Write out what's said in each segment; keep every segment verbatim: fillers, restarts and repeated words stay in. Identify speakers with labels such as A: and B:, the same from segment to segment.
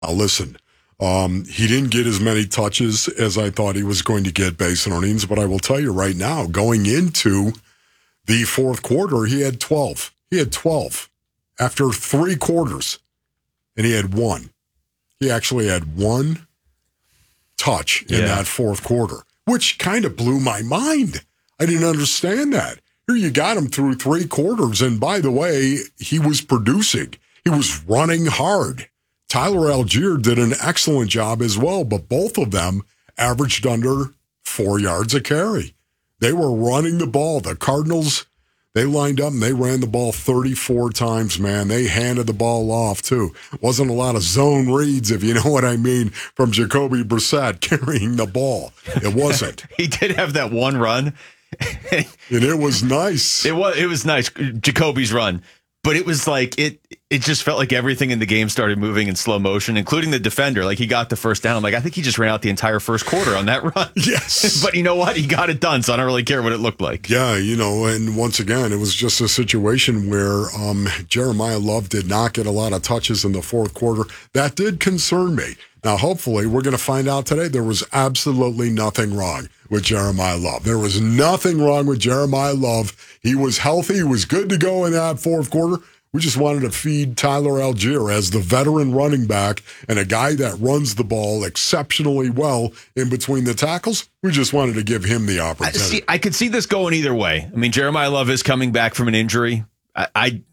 A: Now, listen, um, he didn't get as many touches as I thought he was going to get based on earnings, but I will tell you right now, going into the fourth quarter, he had twelve. He had twelve after three quarters, and he had one. He actually had one touch in
B: yeah.
A: that fourth quarter, which kind of blew my mind. I didn't understand that. Here you got him through three quarters, and by the way, he was producing. He was running hard. Tyler Algier did an excellent job as well, but both of them averaged under four yards a carry. They were running the ball. The Cardinals, they lined up and they ran the ball thirty-four times, man. They handed the ball off, too. Wasn't a lot of zone reads, if you know what I mean, from Jacoby Brissett carrying the ball. It wasn't.
B: He did have that one run.
A: And it was nice.
B: It was, it was nice, Jacoby's run. But it was like, it it just felt like everything in the game started moving in slow motion, including the defender. Like, he got the first down. I'm like, I think he just ran out the entire first quarter on that run.
A: Yes.
B: But you know what? He got it done, so I don't really care what it looked like.
A: Yeah, you know, and once again, it was just a situation where um, Jeremiah Love did not get a lot of touches in the fourth quarter. That did concern me. Now, hopefully, we're going to find out today there was absolutely nothing wrong with Jeremiah Love. There was nothing wrong with Jeremiah Love. He was healthy. He was good to go in that fourth quarter. We just wanted to feed Tyler Algier as the veteran running back and a guy that runs the ball exceptionally well in between the tackles. We just wanted to give him the opportunity.
B: I, see, I could see this going either way. I mean, Jeremiah Love is coming back from an injury. I, I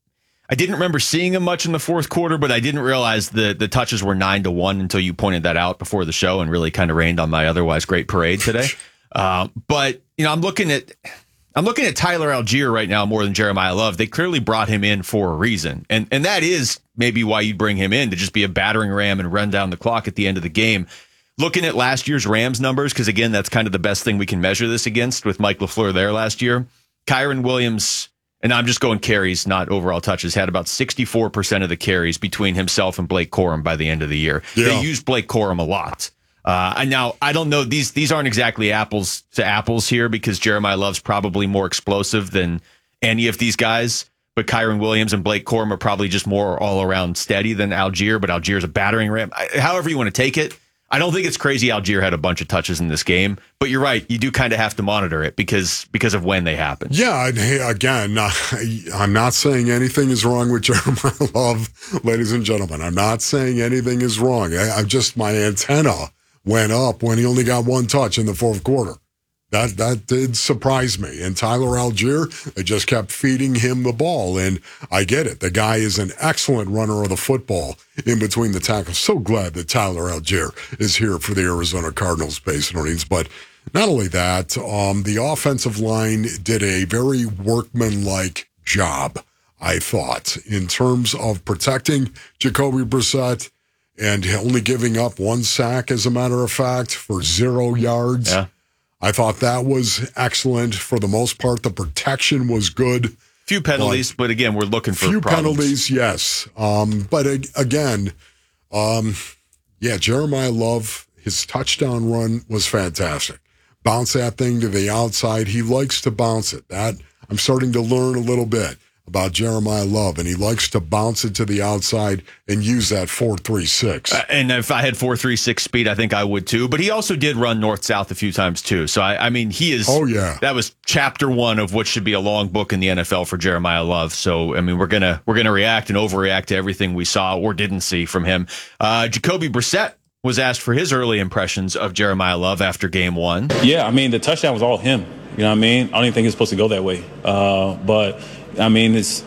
B: I didn't remember seeing him much in the fourth quarter, but I didn't realize the, the touches were nine to one until you pointed that out before the show and really kind of rained on my otherwise great parade today. Uh, but, you know, I'm looking at... I'm looking at Tyler Algier right now more than Jeremiah Love. They clearly brought him in for a reason. And and that is maybe why you'd bring him in, to just be a battering ram and run down the clock at the end of the game. Looking at last year's Rams numbers, because again, that's kind of the best thing we can measure this against with Mike LaFleur there last year. Kyren Williams, and I'm just going carries, not overall touches, had about sixty-four percent of the carries between himself and Blake Corum by the end of the year. Yeah. They used Blake Corum a lot. Uh, and now, I don't know, these these aren't exactly apples to apples here, because Jeremiah Love's probably more explosive than any of these guys. But Kyren Williams and Blake Corum are probably just more all-around steady than Algier, but Algier's a battering ram. However you want to take it, I don't think it's crazy Algier had a bunch of touches in this game. But you're right, you do kind of have to monitor it because because of when they happen.
A: Yeah, and hey, again, uh, I'm not saying anything is wrong with Jeremiah Love, ladies and gentlemen. I'm not saying anything is wrong. I, I'm just, my antenna went up when he only got one touch in the fourth quarter. That that did surprise me. And Tyler Algier, they just kept feeding him the ball. And I get it. The guy is an excellent runner of the football in between the tackles. So glad that Tyler Algier is here for the Arizona Cardinals base earnings. But not only that, um, the offensive line did a very workmanlike job, I thought, in terms of protecting Jacoby Brissett and only giving up one sack, as a matter of fact, for zero yards.
B: Yeah.
A: I thought that was excellent. For the most part, the protection was good.
B: Few penalties, but, but again, we're looking for
A: few
B: problems.
A: penalties, yes. Um, but again, um, yeah, Jeremiah Love, his touchdown run was fantastic. Bounce that thing to the outside. He likes to bounce it. That I'm starting to learn a little bit about Jeremiah Love, and he likes to bounce it to the outside and use that four three six.
B: Uh, and if I had four three six speed, I think I would too. But he also did run north-south a few times too. So, I, I mean, he is...
A: Oh, yeah.
B: That was chapter one of what should be a long book in the N F L for Jeremiah Love. So, I mean, we're going to we're gonna react and overreact to everything we saw or didn't see from him. Uh, Jacoby Brissett was asked for his early impressions of Jeremiah Love after game one.
C: Yeah, I mean, the touchdown was all him. You know what I mean? I don't even think it's supposed to go that way. Uh, but... I mean, it's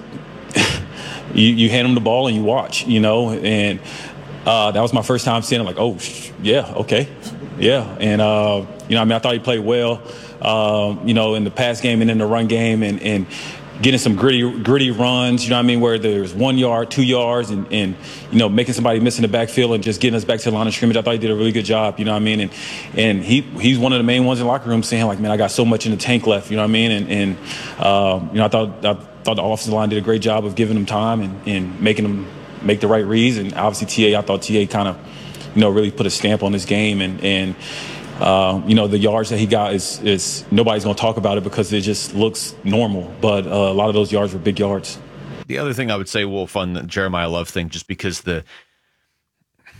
C: you, you hand him the ball and you watch, you know, and uh, that was my first time seeing it. Like, oh, sh- yeah, okay, yeah, and uh, you know, I mean, I thought he played well, uh, you know, in the pass game and in the run game, and, and getting some gritty, gritty runs. You know what I mean, where there's one yard, two yards, and, and you know, making somebody miss in the backfield and just getting us back to the line of scrimmage. I thought he did a really good job. You know what I mean, and and he he's one of the main ones in the locker room saying like, man, I got so much in the tank left. You know what I mean, and and um, you know, I thought. I, thought the offensive line did a great job of giving him time and, and making him make the right reads. And obviously T A, I thought T A kind of, you know, really put a stamp on this game. And, and uh, you know, the yards that he got is, is nobody's going to talk about it because it just looks normal. But uh, a lot of those yards were big yards.
B: The other thing I would say, Wolf, on the Jeremiah Love thing, just because the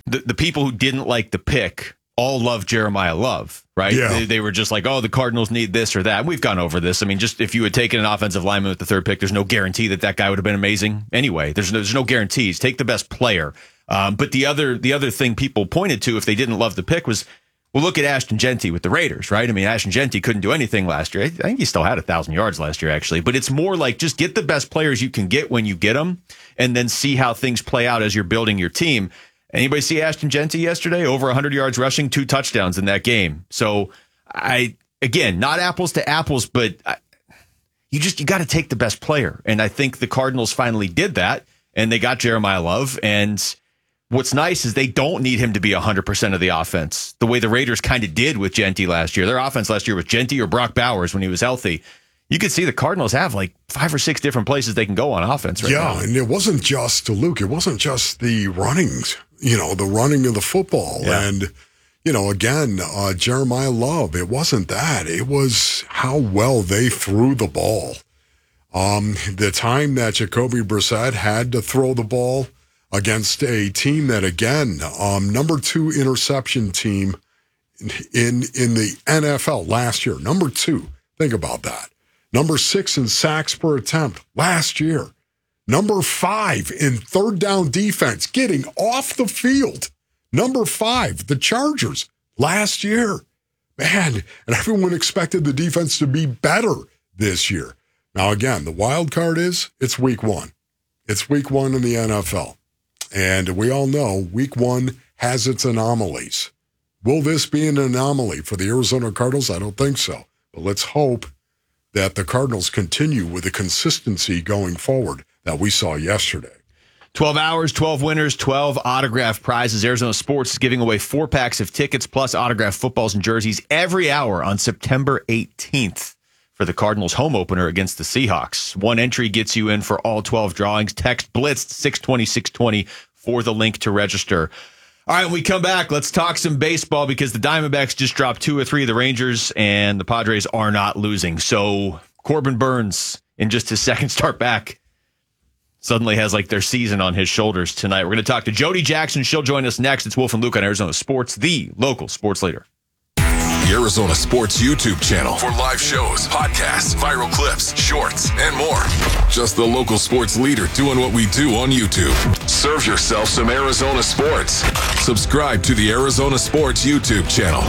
B: the, the people who didn't like the pick all love Jeremiah Love, right?
A: Yeah.
B: They, they were just like, oh, the Cardinals need this or that. We've gone over this. I mean, just if you had taken an offensive lineman with the third pick, there's no guarantee that that guy would have been amazing anyway. There's no, there's no guarantees. Take the best player. Um, but the other the other thing people pointed to if they didn't love the pick was, well, look at Ashton Genty with the Raiders, right? I mean, Ashton Genty couldn't do anything last year. I think he still had one thousand yards last year, actually. But it's more like just get the best players you can get when you get them and then see how things play out as you're building your team. Anybody see Ashton Genty yesterday? Over one hundred yards rushing, two touchdowns in that game. So, I again, not apples to apples, but I, you just you got to take the best player. And I think the Cardinals finally did that, and they got Jeremiah Love. And what's nice is they don't need him to be one hundred percent of the offense, the way the Raiders kind of did with Genty last year. Their offense last year was Genty or Brock Bowers when he was healthy. You could see the Cardinals have like five or six different places they can go on offense right
A: yeah,
B: now.
A: Yeah, and it wasn't just, Luke, it wasn't just the runnings, you know, the running of the football.
B: Yeah.
A: And, you know, again, uh, Jeremiah Love, it wasn't that. It was how well they threw the ball. Um, the time that Jacoby Brissett had to throw the ball against a team that, again, um, number two interception team in in the N F L last year. Number two. Think about that. Number six in sacks per attempt last year. Number five in third down defense, getting off the field. Number five, the Chargers last year. Man, and everyone expected the defense to be better this year. Now, again, the wild card is it's week one. It's week one in the N F L. And we all know week one has its anomalies. Will this be an anomaly for the Arizona Cardinals? I don't think so. But let's hope that the Cardinals continue with the consistency going forward that we saw yesterday.
B: twelve hours, twelve winners, twelve autograph prizes. Arizona Sports is giving away four packs of tickets plus autographed footballs and jerseys every hour on September eighteenth for the Cardinals home opener against the Seahawks. One entry gets you in for all twelve drawings. Text Blitzed six twenty, six twenty for the link to register. All right, when we come back, let's talk some baseball because the Diamondbacks just dropped two or three of the Rangers, and the Padres are not losing. So Corbin Burns, in just his second start back, suddenly has like their season on his shoulders tonight. We're going to talk to Jody Jackson. She'll join us next. It's Wolf and Luke on Arizona Sports, the local sports leader.
D: The Arizona Sports YouTube channel for live shows, podcasts, viral clips, shorts, and more. Just the local sports leader doing what we do on YouTube. Serve yourself some Arizona sports. Subscribe to the Arizona Sports YouTube channel.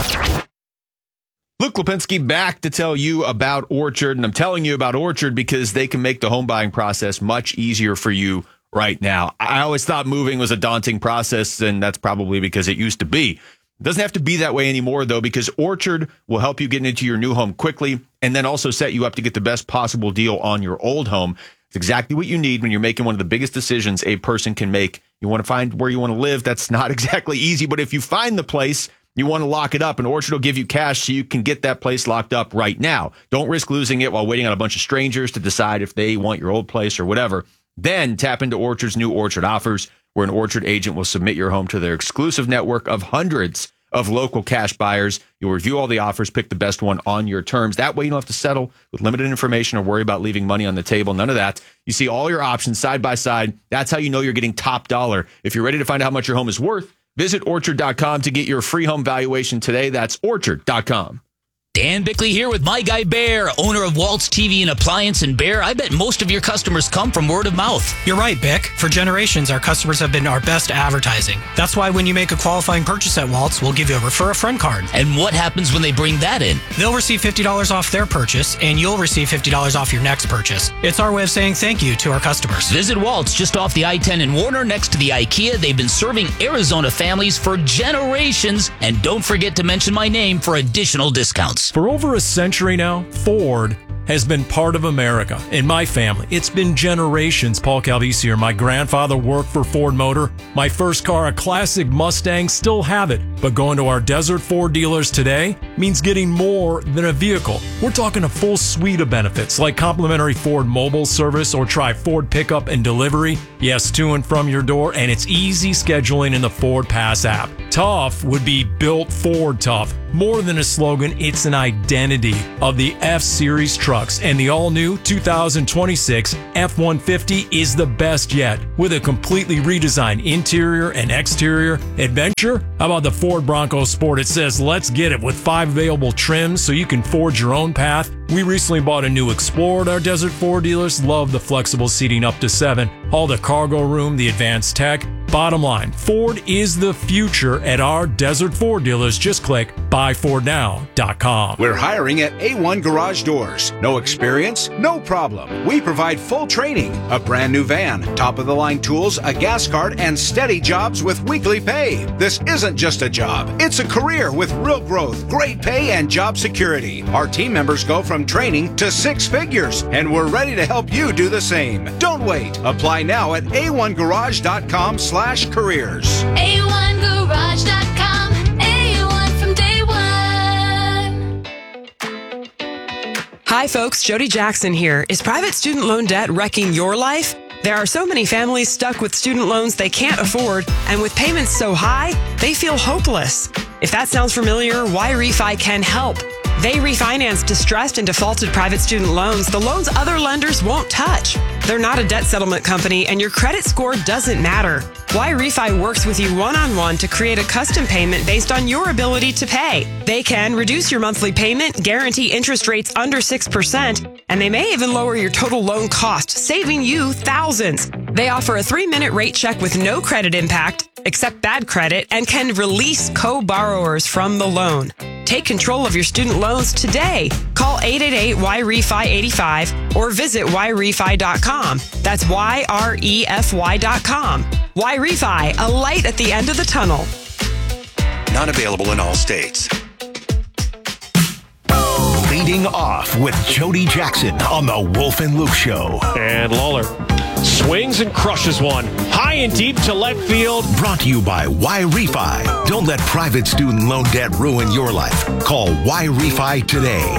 B: Luke Lipinski back to tell you about Orchard, and I'm telling you about Orchard because they can make the home buying process much easier for you right now. I always thought moving was a daunting process, and that's probably because it used to be. It doesn't have to be that way anymore, though, because Orchard will help you get into your new home quickly and then also set you up to get the best possible deal on your old home. It's exactly what you need when you're making one of the biggest decisions a person can make. You want to find where you want to live. That's not exactly easy, but if you find the place, you want to lock it up, and Orchard will give you cash so you can get that place locked up right now. Don't risk losing it while waiting on a bunch of strangers to decide if they want your old place or whatever. Then tap into Orchard's new Orchard offers, where an Orchard agent will submit your home to their exclusive network of hundreds of local cash buyers. You'll review all the offers, pick the best one on your terms. That way you don't have to settle with limited information or worry about leaving money on the table. None of that. You see all your options side by side. That's how you know you're getting top dollar. If you're ready to find out how much your home is worth, visit orchard dot com to get your free home valuation today. That's orchard dot com.
E: Dan Bickley here with my guy Bear, owner of Waltz T V and Appliance. And Bear, I bet most of your customers come from word of mouth.
F: You're right, Bick. For generations, our customers have been our best advertising. That's why when you make a qualifying purchase at Waltz, we'll give you a Refer a Friend card.
E: And what happens when they bring that in?
F: They'll receive fifty dollars off their purchase, and you'll receive fifty dollars off your next purchase. It's our way of saying thank you to our customers.
E: Visit Waltz just off the I ten in Warner next to the IKEA. They've been serving Arizona families for generations. And don't forget to mention my name for additional discounts.
G: For over a century now, Ford has been part of America. In my family, it's been generations. Paul Calvisi here. My grandfather worked for Ford Motor. My first car, a classic Mustang, still have it. But going to our Desert Ford dealers today means getting more than a vehicle. We're talking a full suite of benefits like complimentary Ford mobile service or try Ford pickup and delivery. Yes, to and from your door, and it's easy scheduling in the Ford Pass app. Tough would be built Ford Tough. More than a slogan, it's an identity of the F-Series trucks. And the all-new two thousand twenty-six F one fifty is the best yet. With a completely redesigned interior and exterior adventure, how about the Ford Bronco Sport? It says, let's get it, with five available trims so you can forge your own path. We recently bought a new Explorer at our Desert Ford dealers. Love the flexible seating up to seven. All the cargo room, the advanced tech. Bottom line, Ford is the future at our Desert Ford dealers. Just click buy ford now dot com.
H: We're hiring at A one Garage Doors. No experience? No problem. We provide full training, a brand new van, top-of-the-line tools, a gas card, and steady jobs with weekly pay. This isn't just a job. It's a career with real growth, great pay, and job security. Our team members go from training to six figures, and we're ready to help you do the same. Don't wait. Apply now at A one garage dot com slash careers.
I: A one garage dot com. A one from day one.
J: Hi, folks. Jody Jackson here. Is private student loan debt wrecking your life? There are so many families stuck with student loans they can't afford, and with payments so high, they feel hopeless. If that sounds familiar, Y-Refi can help. They refinance distressed and defaulted private student loans, the loans other lenders won't touch. They're not a debt settlement company, and your credit score doesn't matter. Y-Refi works with you one-on-one to create a custom payment based on your ability to pay. They can reduce your monthly payment, guarantee interest rates under six percent, and they may even lower your total loan cost, saving you thousands. They offer a three-minute rate check with no credit impact, accept bad credit, and can release co-borrowers from the loan. Take control of your student loans today. Call eight eight eight Y R E F I eighty-five or visit Y refi dot com. That's Y R E F Y dot com. Y-Refi, a light at the end of the tunnel.
H: Not available in all states.
K: Leading off with Jody Jackson on the Wolf and Luke Show.
L: And Lawler swings and crushes one. High and deep to left field.
K: Brought to you by Y-Refi. Don't let private student loan debt ruin your life. Call Y-Refi today.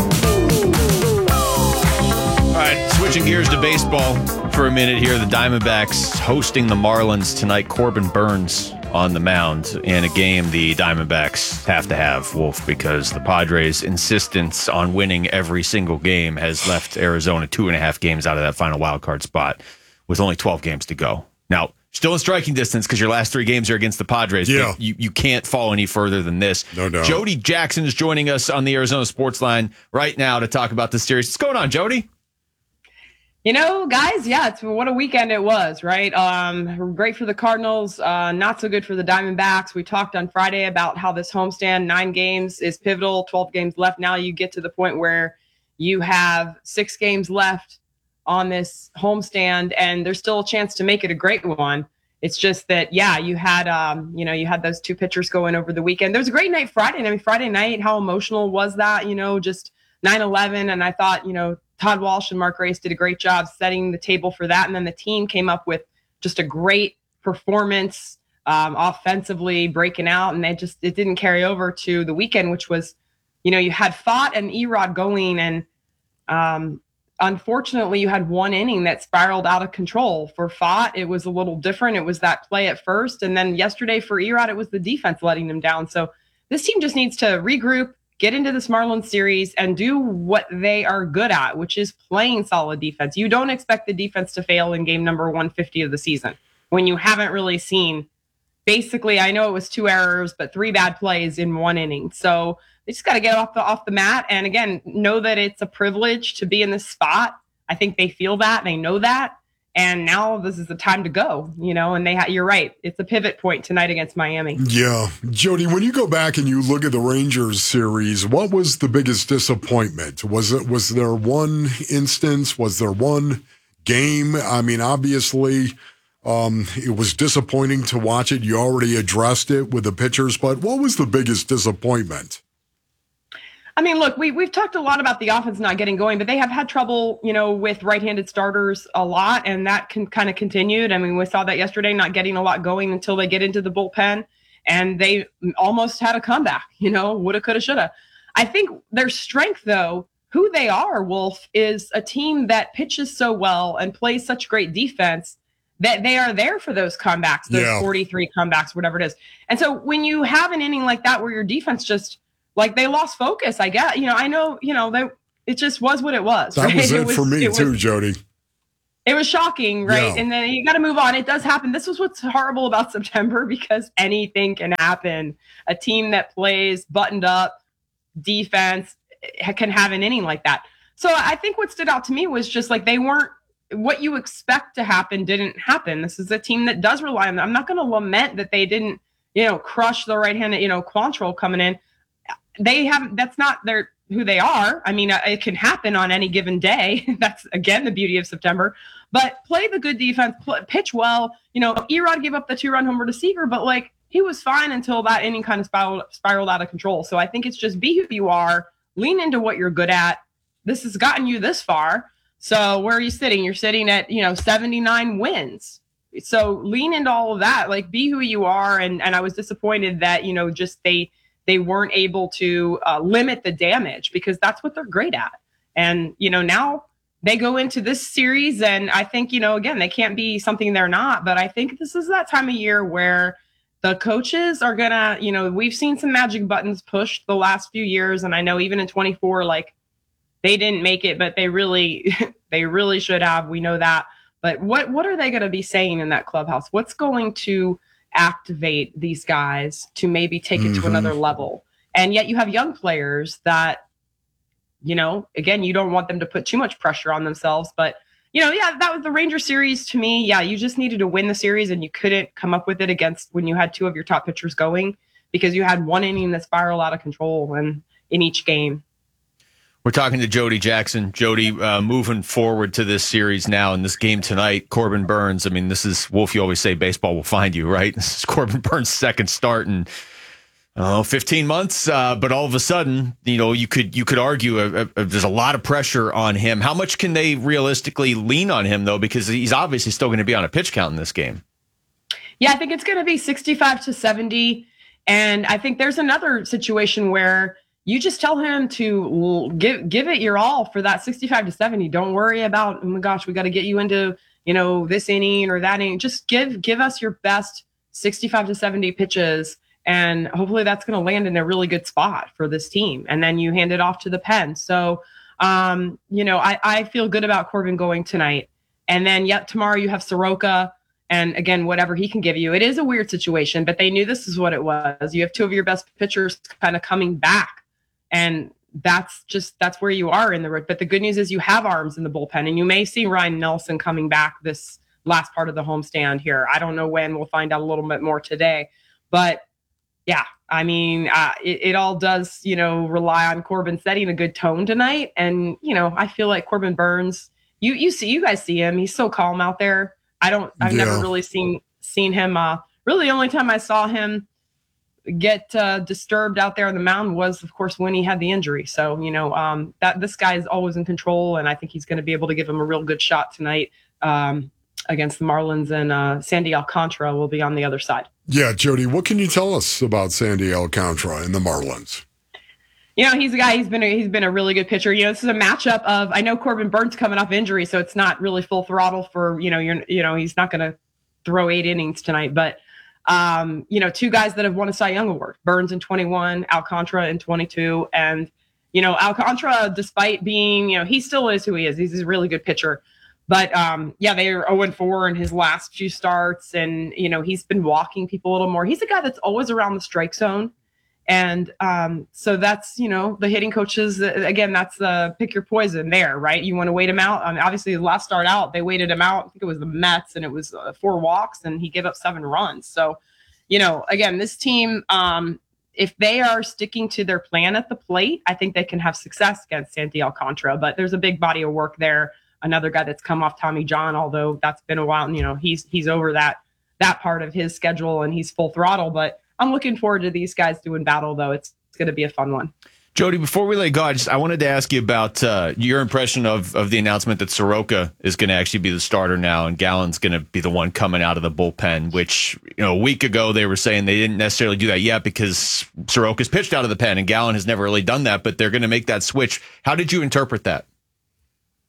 B: All right, switching gears to baseball for a minute here. The Diamondbacks hosting the Marlins tonight. Corbin Burns on the mound in a game the Diamondbacks have to have, Wolf, because the Padres' insistence on winning every single game has left Arizona two and a half games out of that final wild card spot with only twelve games to go. Now, still in striking distance because your last three games are against the Padres.
A: Yeah.
B: But you, you can't fall any further than this.
A: No doubt.
B: Jody Jackson is joining us on the Arizona Sports Line right now to talk about the series. What's going on, Jody?
M: You know, guys, yeah, it's what a weekend it was, right? Um, great for the Cardinals, uh, not so good for the Diamondbacks. We talked on Friday about how this homestand, nine games, is pivotal, twelve games left. Now you get to the point where you have six games left on this homestand, and there's still a chance to make it a great one. It's just that, yeah, you had, um, you know, you had those two pitchers going over the weekend. There was a great night Friday. I mean, Friday night, how emotional was that? You know, just nine eleven, and I thought, you know, Todd Walsh and Mark Race did a great job setting the table for that. And then the team came up with just a great performance um, offensively, breaking out. And they just, it didn't carry over to the weekend, which was, you know, you had Fott and Erod going. And um, unfortunately, you had one inning that spiraled out of control. For Fott, it was a little different. It was that play at first. And then yesterday for Erod, it was the defense letting them down. So this team just needs to regroup, get into this Marlins series, and do what they are good at, which is playing solid defense. You don't expect the defense to fail in game number one fifty of the season when you haven't really seen, basically, I know it was two errors, but three bad plays in one inning. So they just got to get off the off the mat. And again, know that it's a privilege to be in this spot. I think they feel that, they know that. And now this is the time to go, you know, and they ha- you're right. It's a pivot point tonight against Miami.
A: Yeah. Jody, when you go back and you look at the Rangers series, what was the biggest disappointment? Was it, was there one instance? Was there one game? I mean, obviously, um, it was disappointing to watch it. You already addressed it with the pitchers, but what was the biggest disappointment?
M: I mean, look, we, we've talked a lot about the offense not getting going, but they have had trouble, you know, with right-handed starters a lot, and that can kind of continued. I mean, we saw that yesterday, not getting a lot going until they get into the bullpen, and they almost had a comeback, you know, woulda, coulda, shoulda. I think their strength, though, who they are, Wolf, is a team that pitches so well and plays such great defense that they are there for those comebacks, those
A: Yeah.
M: forty-three comebacks, whatever it is. And so when you have an inning like that where your defense just like they lost focus, I guess, you know, I know, you know, they, it just was what it was.
A: That
M: right?
A: was it, for me
M: it
A: too,
M: was,
A: Jody.
M: It was shocking, right?
A: Yeah.
M: And then you got to move on. It does happen. This was what's horrible about September because anything can happen. A team that plays buttoned up defense can have an inning like that. So I think what stood out to me was just like they weren't what you expect to happen didn't happen. This is a team that does rely on them. I'm not going to lament that they didn't, you know, crush the right-handed, you know, Quantrill coming in. They have that's not their who they are. I mean, it can happen on any given day. That's again the beauty of September. But play the good defense, play, pitch well. You know, Erod gave up the two-run homer to Seager, but like he was fine until that inning kind of spiraled spiraled out of control. So I think it's just be who you are, lean into what you're good at. This has gotten you this far. So where are you sitting? You're sitting at, you know, seventy-nine wins. So lean into all of that, like be who you are. And, and I was disappointed that, you know, just they, they weren't able to uh, limit the damage because that's what they're great at. And, you know, now they go into this series and I think, you know, again, they can't be something they're not, but I think this is that time of year where the coaches are gonna, you know, we've seen some magic buttons pushed the last few years. And I know even in twenty-four, like, they didn't make it, but they really, they really should have. We know that. But what what are they going to be saying in that clubhouse? What's going to activate these guys to maybe take it
A: Mm-hmm.
M: to another level? And yet you have young players that, you know, again, you don't want them to put too much pressure on themselves. But, you know, yeah, that was the Ranger series to me. Yeah, you just needed to win the series and you couldn't come up with it against when you had two of your top pitchers going because you had one inning that spiraled out of control and in each game.
B: We're talking to Jody Jackson. Jody, uh, moving forward to this series now in this game tonight, Corbin Burnes. I mean, this is, Wolf, you always say baseball will find you, right? This is Corbin Burnes' second start in oh, fifteen months. Uh, but all of a sudden, you know, you could you could argue a, a, a, there's a lot of pressure on him. How much can they realistically lean on him, though? Because he's obviously still going to be on a pitch count in this game.
M: Yeah, I think it's going to be sixty-five to seventy. And I think there's another situation where you just tell him to give give it your all for that sixty-five to seventy. Don't worry about, oh my gosh, we got to get you into, you know, this inning or that inning. Just give give us your best sixty-five to seventy pitches, and hopefully that's going to land in a really good spot for this team. And then you hand it off to the pen. So, um, you know, I, I feel good about Corbin going tonight. And then, yet tomorrow you have Soroka. And again, whatever he can give you. It is a weird situation, but they knew this is what it was. You have two of your best pitchers kind of coming back. And that's just, that's where you are in the road. But the good news is you have arms in the bullpen, and you may see Ryan Nelson coming back this last part of the homestand here. I don't know when. We'll find out a little bit more today. But yeah, I mean, uh, it, it all does, you know, rely on Corbin setting a good tone tonight. And, you know, I feel like Corbin Burnes, you, you see, you guys see him. He's so calm out there. I don't, I've
A: Yeah.
M: never really seen, seen him. Uh, really the only time I saw him get uh, disturbed out there on the mound was, of course, when he had the injury. So, you know, um, that this guy is always in control, and I think he's going to be able to give him a real good shot tonight um, against the Marlins, and uh, Sandy Alcantara will be on the other side.
A: Yeah, Jody, what can you tell us about Sandy Alcantara and the Marlins?
M: You know, he's a guy, he's been a, he's been a really good pitcher. You know, this is a matchup of, I know Corbin Burnes coming off injury, so it's not really full throttle for, you know, you're, you know, he's not going to throw eight innings tonight, but Um, you know, two guys that have won a Cy Young Award, Burnes in twenty-one, Alcantara in twenty-two. And, you know, Alcantara, despite being, you know, he still is who he is. He's a really good pitcher. But, um, yeah, they are oh and four in his last few starts. And, you know, he's been walking people a little more. He's a guy that's always around the strike zone. And um, so that's, you know, the hitting coaches, again, that's the pick your poison there, right? You want to wait him out. I mean, obviously, the last start out, they waited him out. I think it was the Mets, and it was uh, four walks, and he gave up seven runs. So, you know, again, this team, um, if they are sticking to their plan at the plate, I think they can have success against Sandy Alcantara. But there's a big body of work there. Another guy that's come off Tommy John, although that's been a while, and, you know, he's he's over that that part of his schedule, and he's full throttle. But I'm looking forward to these guys doing battle, though. It's, it's going to be a fun one.
B: Jody, before we let go, I just I wanted to ask you about uh, your impression of of the announcement that Soroka is going to actually be the starter now, and Gallen's going to be the one coming out of the bullpen. Which, you know, a week ago they were saying they didn't necessarily do that yet because Soroka's pitched out of the pen, and Gallen has never really done that. But they're going to make that switch. How did you interpret that?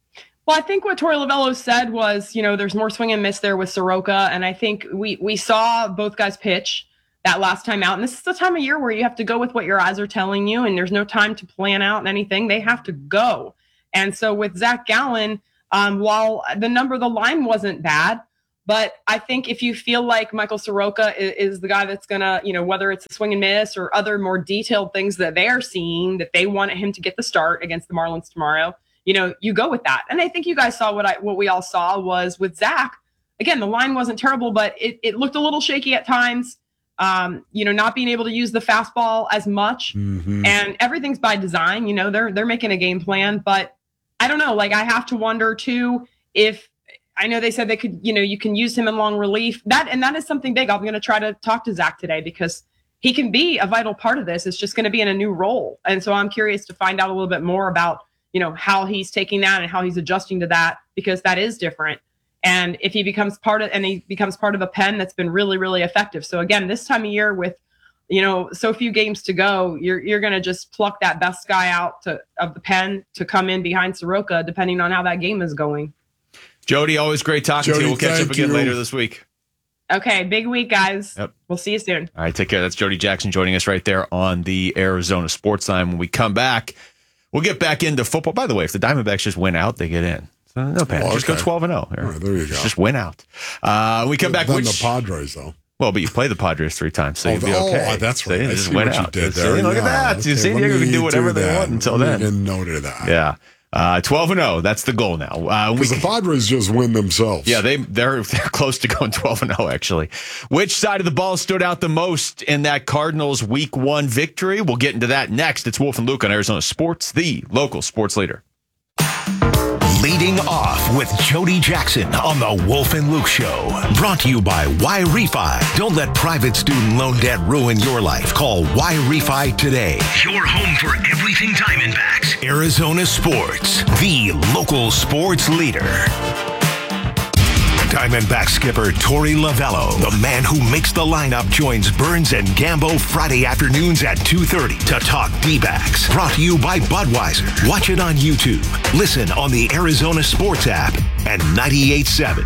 M: Well, I think what Torey Lovello said was, you know, there's more swing and miss there with Soroka. And I think we we saw both guys pitch that last time out. And this is the time of year where you have to go with what your eyes are telling you. And there's no time to plan out anything. They have to go. And so with Zach Gallen, um, while the number of the line wasn't bad, but I think if you feel like Michael Soroka is, is the guy that's going to, you know, whether it's a swing and miss or other more detailed things that they are seeing, that they want him to get the start against the Marlins tomorrow, you know, you go with that. And I think you guys saw what I what we all saw was with Zach. Again, the line wasn't terrible, but it, it looked a little shaky at times. Um, you know, not being able to use the fastball as much.
A: Mm-hmm.
M: And everything's by design. You know, they're they're making a game plan. But I don't know. Like, I have to wonder, too, if I know they said they could, you know, you can use him in long relief. That and that is something big. I'm going to try to talk to Zach today because he can be a vital part of this. It's just going to be in a new role. And so I'm curious to find out a little bit more about, you know, how he's taking that and how he's adjusting to that, because that is different. And if he becomes part of, and he becomes part of a pen that's been really, really effective. So again, this time of year with, you know, so few games to go, you're, you're going to just pluck that best guy out to, of the pen to come in behind Soroka, depending on how that game is going.
B: Jody, always great talking
A: Jody,
B: to you. We'll catch up again
A: you.
B: later this week.
M: Okay. Big week, guys.
B: Yep.
M: We'll see you soon.
B: All right. Take care. That's Jody Jackson joining us right there on the Arizona Sports Line. When we come back, we'll get back into football. By the way, if the Diamondbacks just win out, they get in. So no panic.
A: Oh,
B: Just go
A: okay.
B: twelve and oh.
A: All right, there you go.
B: Just win out. Uh, we come back.
A: Then
B: Which,
A: the Padres, though.
B: well, but you play the Padres three times, so
A: Oh,
B: you'll be
A: oh,
B: okay.
A: that's right.
B: See,
A: I
B: just
A: see
B: win
A: what you
B: out.
A: did
B: See,
A: there.
B: look at
A: Yeah,
B: that. See,
A: okay,
B: San
A: let
B: Diego can
A: me
B: do whatever they
A: that.
B: want until
A: Let me
B: then.
A: get noted of that.
B: Yeah. Uh, twelve and oh. That's the goal now. Uh, we
A: Because the Padres just win themselves.
B: Yeah, they they're they're close to going twelve and oh actually. Which side of the ball stood out the most in that Cardinals week one victory? We'll get into that next. It's Wolf and Luke on Arizona Sports, the local sports leader.
K: Leading off with Jody Jackson on the Wolf and Luke Show. Brought to you by Y-Refi. Don't let private student loan debt ruin your life. Call Y-Refi today. Your home for everything Diamondbacks. Arizona Sports, the local sports leader. Diamondback skipper Torey Lovello, the man who makes the lineup, joins Burns and Gambo Friday afternoons at two thirty to talk D-backs. Brought to you by Budweiser. Watch it on YouTube. Listen on the Arizona Sports app and ninety-eight point seven.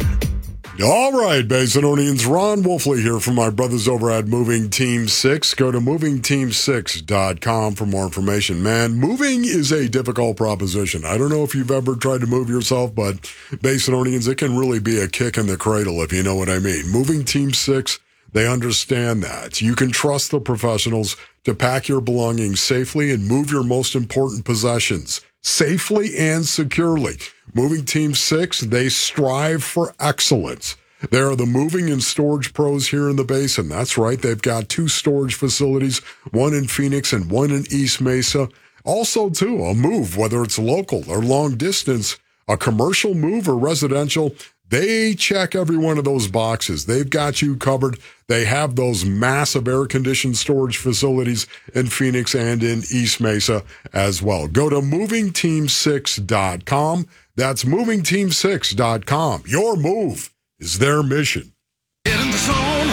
A: All right, Basinonians, Ron Wolfley here from my brothers over at Moving Team six. Go to moving team six dot com for more information. Man, moving is a difficult proposition. I don't know if you've ever tried to move yourself, but Basinonians, it can really be a kick in the cradle, if you know what I mean. Moving Team six, they understand that. You can trust the professionals to pack your belongings safely and move your most important possessions safely and securely. Moving Team six, they strive for excellence. They are the moving and storage pros here in the Basin. That's right. They've got two storage facilities, one in Phoenix and one in East Mesa. Also, too, a move, whether it's local or long distance, a commercial move or residential, they check every one of those boxes. They've got you covered. They have those massive air-conditioned storage facilities in Phoenix and in East Mesa as well. Go to moving team six dot com. That's moving team six dot com. Your move is their mission.
N: Get in the zone,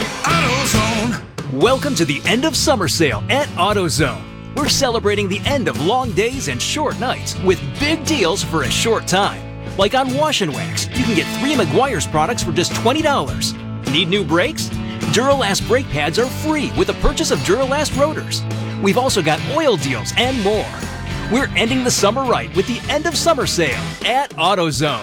N: AutoZone. Welcome to the end of summer sale at AutoZone. We're celebrating the end of long days and short nights with big deals for a short time. Like on Wash and Wax, you can get three Meguiar's products for just twenty dollars. Need new brakes? Duralast brake pads are free with the purchase of Duralast rotors. We've also got oil deals and more. We're ending the summer right with the end of summer sale at AutoZone.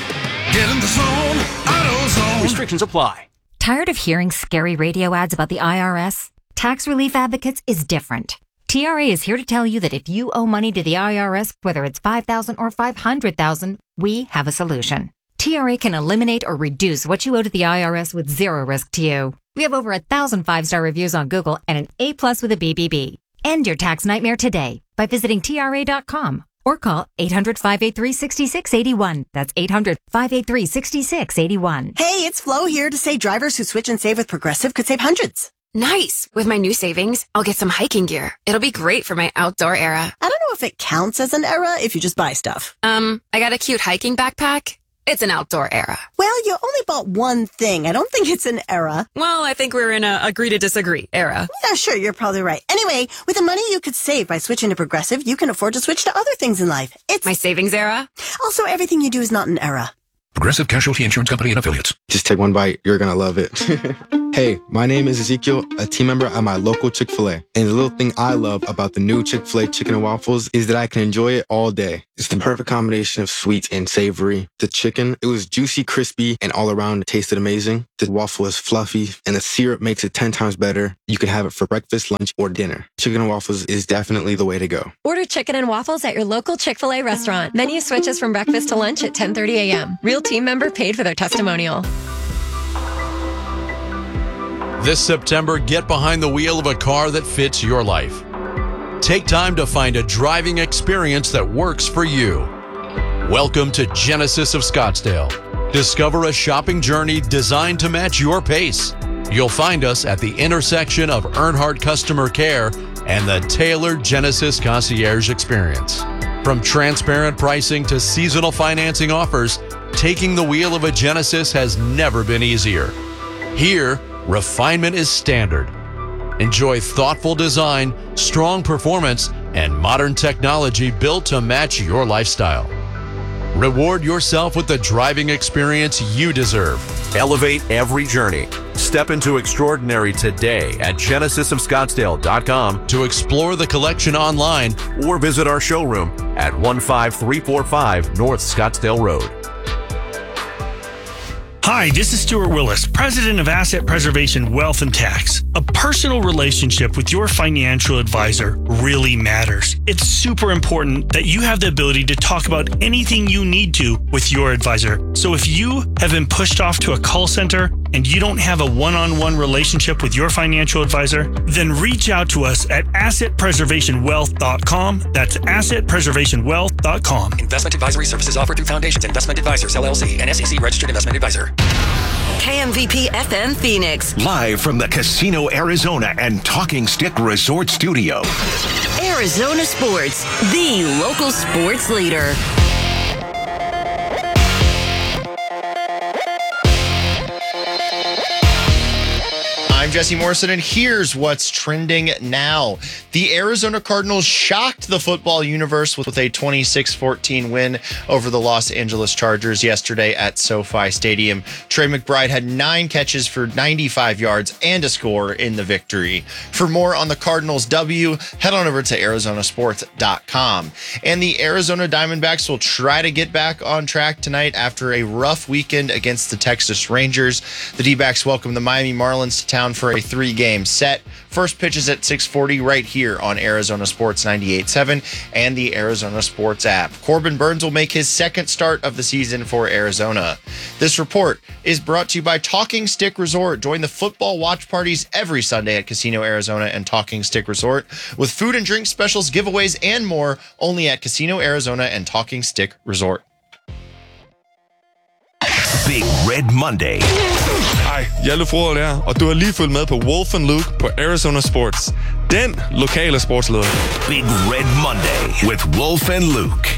N: Get in the zone, AutoZone. Restrictions apply.
O: Tired of hearing scary radio ads about the I R S? Tax Relief Advocates is different. T R A is here to tell you that if you owe money to the I R S, whether it's five thousand dollars or five hundred thousand dollars, we have a solution. T R A can eliminate or reduce what you owe to the I R S with zero risk to you. We have over a thousand five-star reviews on Google and an A plus with a B B B. End your tax nightmare today by visiting T R A dot com or call eight hundred, five eight three, six six eight one. That's eight hundred, five eight three, six six eight one.
P: Hey, it's Flo here to say drivers who switch and save with Progressive could save hundreds.
Q: Nice. With my new savings, I'll get some hiking gear. It'll be great for my outdoor era.
P: I don't know if it counts as an era if you just buy stuff.
Q: Um, I got a cute hiking backpack. It's an outdoor era.
P: Well, you only bought one thing. I don't think it's an era.
Q: Well, I think we're in a agree to disagree era.
P: Yeah, sure, you're probably right. Anyway, with the money you could save by switching to Progressive, you can afford to switch to other things in life. It's
Q: my savings era.
P: Also, everything you do is not an era.
R: Progressive Casualty Insurance Company and Affiliates.
S: Just take one bite. You're going to love it. Hey, my name is Ezekiel, a team member at my local Chick-fil-A. And the little thing I love about the new Chick-fil-A chicken and waffles is that I can enjoy it all day. It's the perfect combination of sweet and savory. The chicken, it was juicy, crispy, and all around it tasted amazing. The waffle is fluffy, and the syrup makes it ten times better. You can have it for breakfast, lunch, or dinner. Chicken and waffles is definitely the way to go.
T: Order chicken and waffles at your local Chick-fil-A restaurant. Menu switches from breakfast to lunch at ten thirty a.m. Real team member paid for their testimonial.
U: This September, get behind the wheel of a car that fits your life. Take time to find a driving experience that works for you. Welcome to Genesis of Scottsdale. Discover a shopping journey designed to match your pace. You'll find us at the intersection of Earnhardt Customer Care and the tailored Genesis Concierge Experience. From transparent pricing to seasonal financing offers, taking the wheel of a Genesis has never been easier. Here, refinement is standard. Enjoy thoughtful design, strong performance, and modern technology built to match your lifestyle. Reward yourself with the driving experience you deserve.
V: Elevate every journey. Step into extraordinary today at genesis of scottsdale dot com
U: to explore the collection online
V: or visit our showroom at one five three four five North Scottsdale Road.
W: Hi, this is Stuart Willis, President of Asset Preservation Wealth and Tax. A personal relationship with your financial advisor really matters. It's super important that you have the ability to talk about anything you need to with your advisor. So if you have been pushed off to a call center and you don't have a one-on-one relationship with your financial advisor, then reach out to us at asset preservation wealth dot com. That's asset preservation wealth dot com.
R: Investment advisory services offered through Foundations Investment Advisors, L L C, an S E C registered investment advisor.
X: K M V P F M Phoenix.
K: Live from the Casino Arizona and Talking Stick Resort Studio.
X: Arizona Sports, the local sports leader.
Y: I'm Jesse Morrison, and here's what's trending now. The Arizona Cardinals shocked the football universe with a twenty-six fourteen win over the Los Angeles Chargers yesterday at SoFi Stadium. Trey McBride had nine catches for ninety-five yards and a score in the victory. For more on the Cardinals W, head on over to arizona sports dot com. And the Arizona Diamondbacks will try to get back on track tonight after a rough weekend against the Texas Rangers. The D-backs welcome the Miami Marlins to town for a three-game set. First pitch is at six forty right here on Arizona Sports ninety-eight point seven and the Arizona Sports app. Corbin Burns will make his second start of the season for Arizona. This report is brought to you by Talking Stick Resort. Join the football watch parties every Sunday at Casino Arizona and Talking Stick Resort with food and drink specials, giveaways, and more only at Casino Arizona and Talking Stick Resort.
K: Big Red Monday.
Z: Hej, jeg er Lefroel her, og du har lige fulgt med på Wolf and Luke på Arizona Sports. Den lokale sportsleder.
K: Big Red Monday with Wolf and Luke.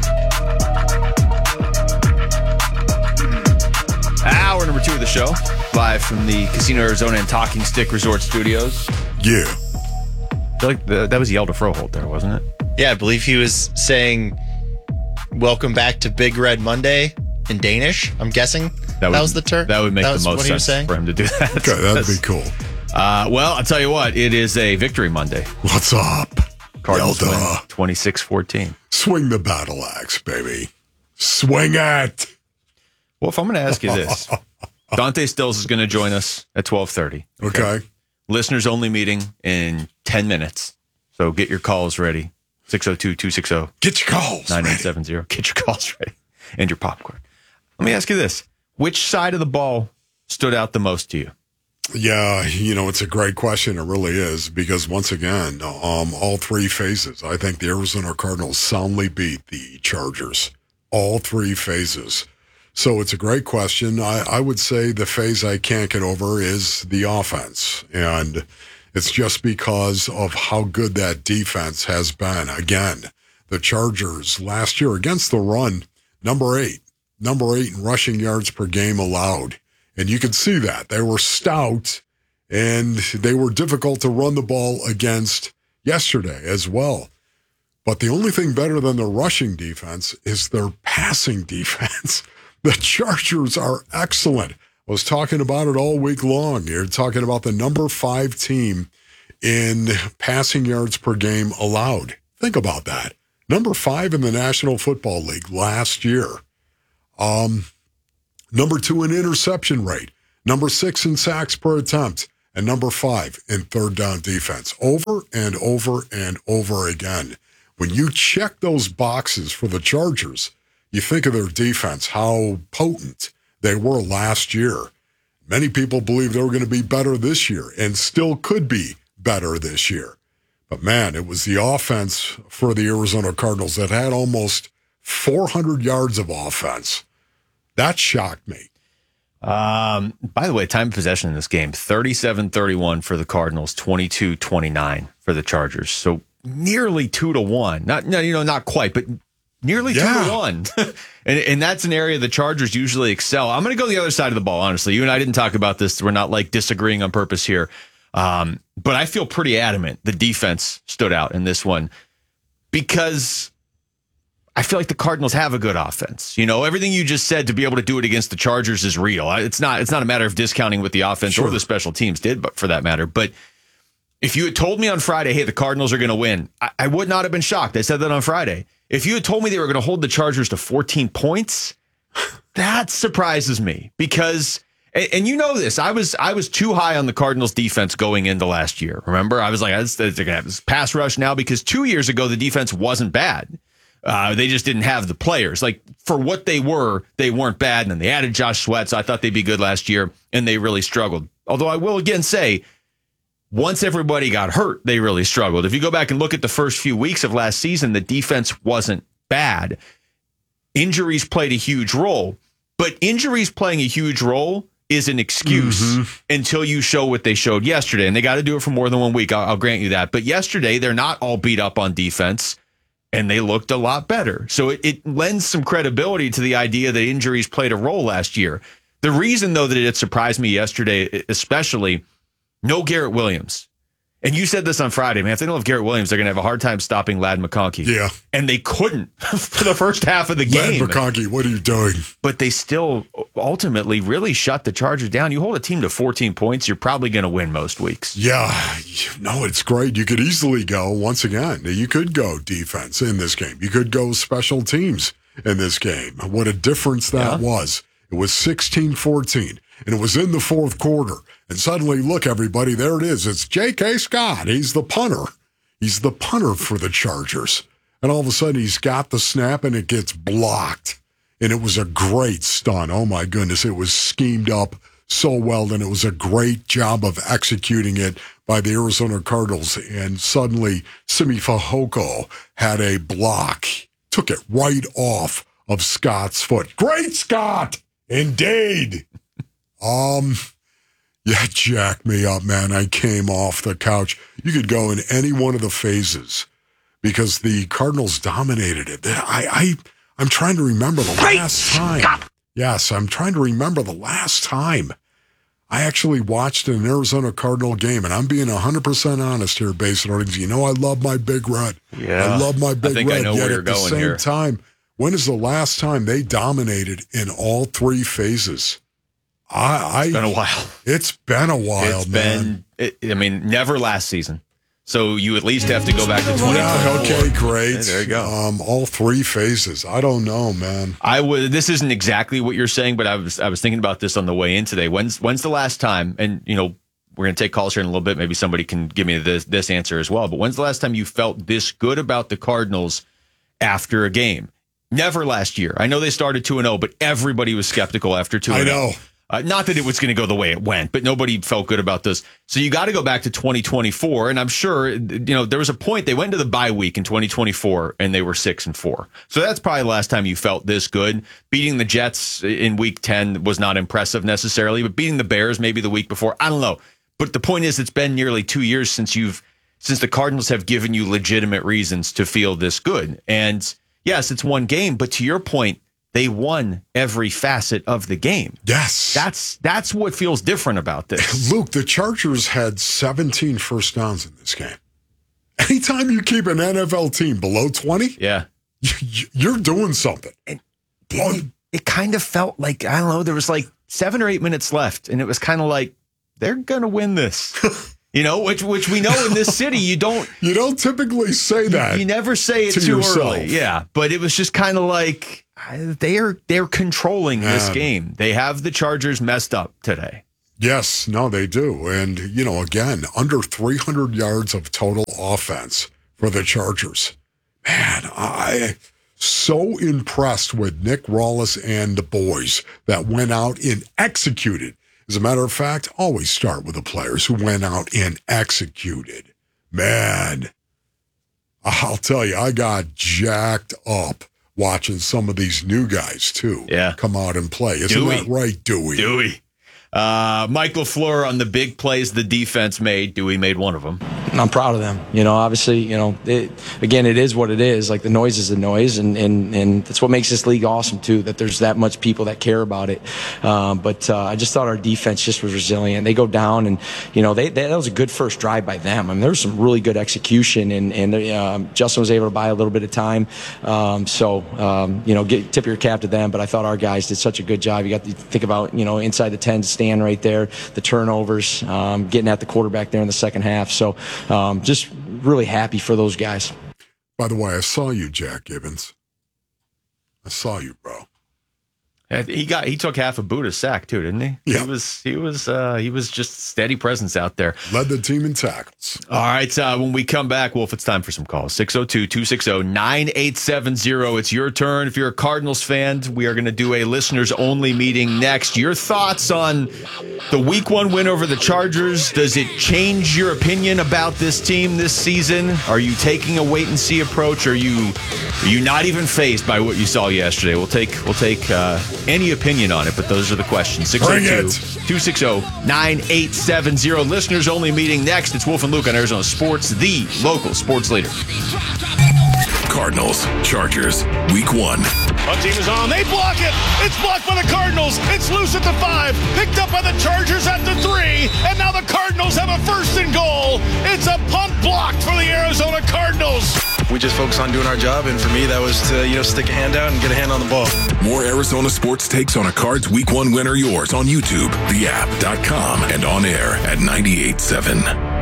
B: Hour number two of the show, live from the Casino Arizona and Talking Stick Resort Studios.
A: Yeah.
B: I feel like the, that was Yelda Froholt there, wasn't it?
Y: Yeah, I believe he was saying, welcome back to Big Red Monday in Danish, I'm guessing. That, would, that was the term?
B: That would make
Y: that
B: the most sense for him to do that.
A: Okay, that'd be cool.
B: Uh, well, I'll tell you what, it is a victory Monday.
A: What's up?
B: Cardinals win twenty-six fourteen.
A: Swing the battle axe, baby. Swing it.
B: Well, if I'm going to ask you this, Dante Stills is going to join us at twelve thirty.
A: Okay. okay.
B: Listeners only meeting in ten minutes. So get your calls ready. six oh two, two six oh.
A: Get your calls
B: nine eight seven zero. Get your calls ready. And your popcorn. Let me ask you this. Which side of the ball stood out the most to you?
A: Yeah, you know, it's a great question. It really is, because once again, um, all three phases. I think the Arizona Cardinals soundly beat the Chargers. All three phases. So it's a great question. I, I would say the phase I can't get over is the offense. And it's just because of how good that defense has been. Again, the Chargers last year against the run, number eight. number eight in rushing yards per game allowed. And you could see that. They were stout, and they were difficult to run the ball against yesterday as well. But the only thing better than their rushing defense is their passing defense. The Chargers are excellent. I was talking about it all week long. You're talking about the number five team in passing yards per game allowed. Think about that. Number five in the National Football League last year. Um, number two in interception rate. Number six in sacks per attempt. And number five in third down defense. Over and over and over again. When you check those boxes for the Chargers, you think of their defense, how potent they were last year. Many people believe they were going to be better this year and still could be better this year. But man, it was the offense for the Arizona Cardinals that had almost four hundred yards of offense. That shocked me.
B: Um, by the way, time of possession in this game, thirty-seven thirty-one for the Cardinals, twenty-two twenty-nine for the Chargers. So nearly two to one. Not, no, you know, not quite, but nearly
A: Yeah.
B: two to one. and, and that's an area the Chargers usually excel. I'm going to go the other side of the ball, honestly. You and I didn't talk about this. We're not like disagreeing on purpose here. Um, but I feel pretty adamant the defense stood out in this one because I feel like the Cardinals have a good offense. You know, everything you just said to be able to do it against the Chargers is real. It's not, it's not a matter of discounting what the offense
A: Sure.
B: or the special teams did, but for that matter. But if you had told me on Friday, hey, the Cardinals are going to win, I, I would not have been shocked. I said that on Friday. If you had told me they were going to hold the Chargers to fourteen points, that surprises me because, and, and you know this, I was I was too high on the Cardinals defense going into last year. Remember, I was like, they're going to have this pass rush now because two years ago the defense wasn't bad. Uh, they just didn't have the players. Like, for what they were, they weren't bad. And then they added Josh Sweat, so I thought they'd be good last year, and they really struggled. Although I will again say, once everybody got hurt, they really struggled. If you go back and look at the first few weeks of last season, the defense wasn't bad. Injuries played a huge role, but injuries playing a huge role is an excuse mm-hmm. until you show what they showed yesterday. And they got to do it for more than one week. I'll, I'll grant you that. But yesterday, they're not all beat up on defense, and they looked a lot better. So it, it lends some credibility to the idea that injuries played a role last year. The reason, though, that it surprised me yesterday, especially, no Garrett Williams. And you said this on Friday, man. If they don't have Garrett Williams, they're going to have a hard time stopping Ladd McConkey.
A: Yeah.
B: And they couldn't for the first half of the game.
A: Ladd McConkey, what are you doing?
B: But they still ultimately really shut the Chargers down. You hold a team to fourteen points, you're probably going to win most weeks.
A: Yeah. No, it's great. You could easily go, once again, you could go defense in this game. You could go special teams in this game. What a difference that yeah. was. It was sixteen fourteen, and it was in the fourth quarter. And suddenly, look, everybody, there it is. It's J K. Scott. He's the punter. He's the punter for the Chargers. And all of a sudden, he's got the snap, and it gets blocked. And it was a great stunt. Oh, my goodness. It was schemed up so well, and it was a great job of executing it by the Arizona Cardinals. And suddenly, Simi Fehoko had a block. Took it right off of Scott's foot. Great, Scott! Indeed. Um... Yeah, jacked me up, man. I came off the couch. You could go in any one of the phases because the Cardinals dominated it. I, I, I'm trying to remember the last time. Yes, I'm trying to remember the last time I actually watched an Arizona Cardinal game, and I'm being one hundred percent honest here, Basin Ortings. You know I love my Big Red.
B: Yeah.
A: I love my Big
B: I think
A: Red.
B: I know
A: Yet
B: where you're
A: at the
B: going
A: same
B: here.
A: time, when is the last time they dominated in all three phases? I, I,
B: it's been a while.
A: It's been a while,
B: it's
A: man.
B: Been, it, I mean, never last season. So you at least have to go back to twenty twenty-four.
A: Yeah, okay, great.
B: Yeah, there you go.
A: Um, all three phases. I don't know, man.
B: I would. This isn't exactly what you're saying, but I was I was thinking about this on the way in today. When's when's the last time? And you know, we're gonna take calls here in a little bit. Maybe somebody can give me this this answer as well. But when's the last time you felt this good about the Cardinals after a game? Never last year. I know they started two and zero, but everybody was skeptical after two.
A: I know.
B: Uh, not that it was going to go the way it went, but nobody felt good about this. So you got to go back to twenty twenty-four. And I'm sure, you know, there was a point they went into the bye week in twenty twenty-four and they were six and four. So that's probably the last time you felt this good. Beating the Jets in week ten was not impressive necessarily, but beating the Bears maybe the week before, I don't know. But the point is, it's been nearly two years since you've, since the Cardinals have given you legitimate reasons to feel this good. And yes, it's one game, but to your point, they won every facet of the game.
A: Yes.
B: That's that's what feels different about this.
A: Luke, the Chargers had seventeen first downs in this game. Anytime you keep an N F L team below twenty,
B: yeah,
A: you're doing something.
B: And it, it kind of felt like, I don't know, there was like seven or eight minutes left, and it was kind of like, they're going to win this. You know, which which we know in this city, you don't...
A: You don't typically say that.
B: You, you never say it
A: to
B: too
A: yourself.
B: early. Yeah, but it was just kind of like, they're, they're controlling this
A: Man.
B: game. They have the Chargers messed up today.
A: Yes, no, they do. And, you know, again, under three hundred yards of total offense for the Chargers. Man, I so impressed with Nick Rawless and the boys that went out and executed. As a matter of fact, always start with the players who went out and executed. Man, I'll tell you, I got jacked up watching some of these new guys, too,
B: yeah.
A: come out and play. Isn't
B: Dewey.
A: that right, Dewey?
B: Dewey. Uh, Mike LaFleur on the big plays the defense made. Dewey made one of them.
C: I'm proud of them. You know, obviously, you know, it, again, it is what it is. Like, the noise is the noise, and, and, and that's what makes this league awesome, too, that there's that much people that care about it. Um, but uh, I just thought our defense just was resilient. They go down, and, you know, they, they that was a good first drive by them. I mean, there was some really good execution, and, and um, Justin was able to buy a little bit of time. Um, so, um, you know, get, tip your cap to them. But I thought our guys did such a good job. You got to think about, you know, inside the ten to stand right there, the turnovers, um, getting at the quarterback there in the second half. So um, just really happy for those guys.
A: By the way, I saw you, Jack Gibbons. I saw you, bro.
B: He got he took half a boot of sack too, didn't he?
A: Yeah.
B: He was he was uh, he was just steady presence out there.
A: Led the team in tackles.
B: All right, uh, when we come back, Wolf, it's time for some calls. six oh two, two six oh, nine eight seven oh. It's your turn. If you're a Cardinals fan, we are going to do a listeners only meeting next. Your thoughts on the week one win over the Chargers? Does it change your opinion about this team this season? Are you taking a wait and see approach? Are you are you not even fazed by what you saw yesterday? We'll take we'll take uh, any opinion on it, but those are the questions. six oh two, two six oh, nine eight seven oh. Listeners only meeting next. It's Wolf and Luke on Arizona Sports, the local sports leader.
K: Cardinals, Chargers, week one.
D: One team is on. They block it. It's blocked by the Cardinals. It's loose at the five. Picked up by the Chargers at the three. And now the Cardinals have a first and goal. It's a punt blocked for the Arizona Cardinals.
E: We just focus on doing our job, and for me, that was to, you know, stick a hand out and get a hand on the ball.
K: More Arizona sports takes on a Cards Week One winner yours on YouTube, the app dot com, and on air at ninety-eight point seven.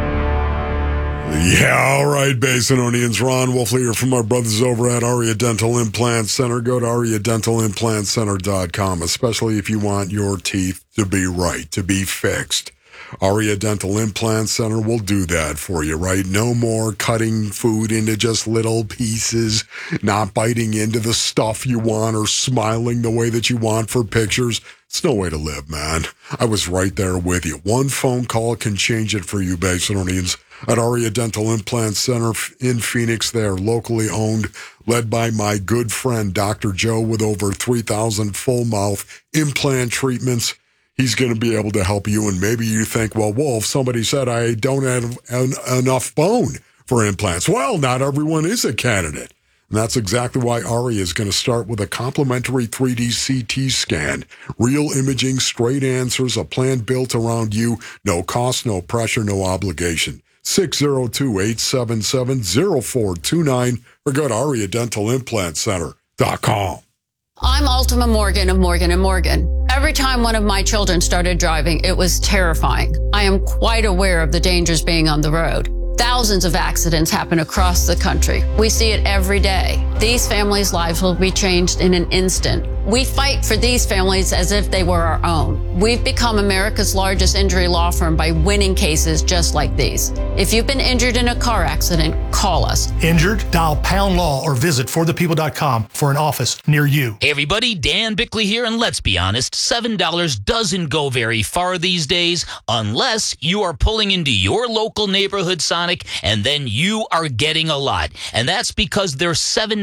A: Yeah, all right, Basinonians. Ron Wolfleer from our brothers over at Aria Dental Implant Center. Go to aria dental implant center dot com, especially if you want your teeth to be right, to be fixed. Aria Dental Implant Center will do that for you, right? No more cutting food into just little pieces, not biting into the stuff you want or smiling the way that you want for pictures. It's no way to live, man. I was right there with you. One phone call can change it for you, Basinonians. At Aria Dental Implant Center in Phoenix, they are locally owned, led by my good friend, Doctor Joe, with over three thousand full mouth implant treatments. He's going to be able to help you. And maybe you think, well, Wolf, somebody said I don't have en- enough bone for implants. Well, not everyone is a candidate. And that's exactly why Aria is going to start with a complimentary three D C T scan. Real imaging, straight answers, a plan built around you. No cost, no pressure, no obligation. six oh two, eight seven seven, oh four two nine or go to aria dental implant center dot com.
F: I'm Ultima Morgan of Morgan and Morgan. Every time one of my children started driving, it was terrifying. I am quite aware of the dangers being on the road. Thousands of accidents happen across the country. We see it every day. These families' lives will be changed in an instant. We fight for these families as if they were our own. We've become America's largest injury law firm by winning cases just like these. If you've been injured in a car accident, call us.
G: Injured? Dial pound law or visit for the people dot com for an office near you.
I: Hey everybody, Dan Bickley here, and let's be honest, seven dollars doesn't go very far these days unless you are pulling into your local neighborhood Sonic, and then you are getting a lot. And that's because their seven dollars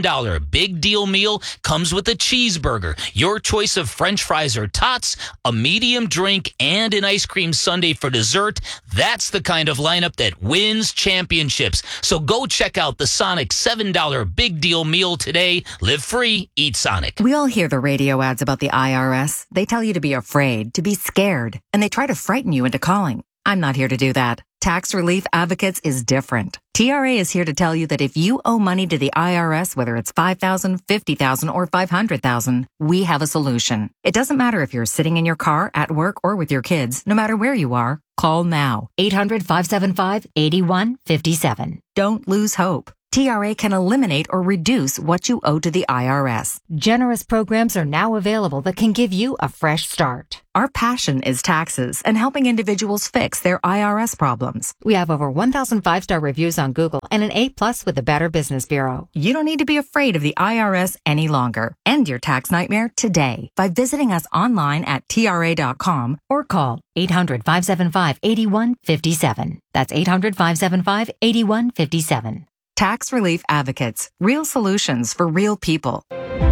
I: dollars Big Deal Meal comes with a cheeseburger, your choice of French fries or tots, a medium drink, and an ice cream sundae for dessert. That's the kind of lineup that wins championships. So go check out the Sonic seven dollars Big Deal Meal today. Live free, eat Sonic.
H: We all hear the radio ads about the I R S. They tell you to be afraid, to be scared, and they try to frighten you into calling. I'm not here to do that. Tax Relief Advocates is different. T R A is here to tell you that if you owe money to the I R S, whether it's five thousand dollars, fifty thousand dollars, or five hundred thousand dollars, we have a solution. It doesn't matter if you're sitting in your car, at work, or with your kids. No matter where you are, call now. eight hundred, five seven five, eight one five seven. Don't lose hope. T R A can eliminate or reduce what you owe to the I R S.
J: Generous programs are now available that can give you a fresh start.
H: Our passion is taxes and helping individuals fix their I R S problems.
J: We have over one thousand five-star reviews on Google and an A plus with the Better Business Bureau.
H: You don't need to be afraid of the I R S any longer. End your tax nightmare today by visiting us online at T R A dot com
J: or call eight hundred, five seven five, eight one five seven. That's eight hundred, five seven five, eight one five seven.
H: Tax Relief Advocates. Real solutions for real people.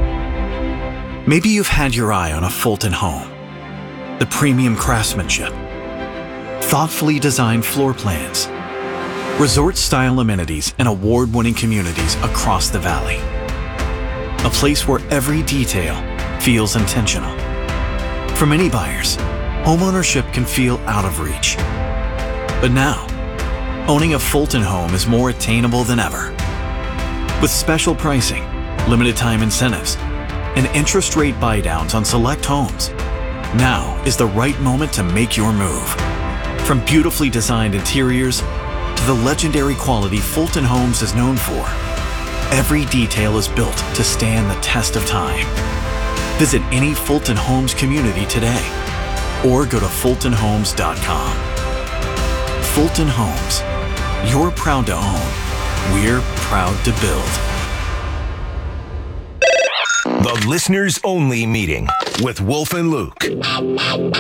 L: Maybe you've had your eye on a Fulton home. The premium craftsmanship, thoughtfully designed floor plans, resort-style amenities, and award-winning communities across the valley. A place where every detail feels intentional. For many buyers, homeownership can feel out of reach. But now, owning a Fulton home is more attainable than ever. With special pricing, limited time incentives, and interest rate buydowns on select homes, now is the right moment to make your move. From beautifully designed interiors to the legendary quality Fulton Homes is known for, every detail is built to stand the test of time. Visit any Fulton Homes community today or go to fulton homes dot com. Fulton Homes. You're proud to own. We're proud to build.
K: The Listeners Only Meeting with Wolf and Luke.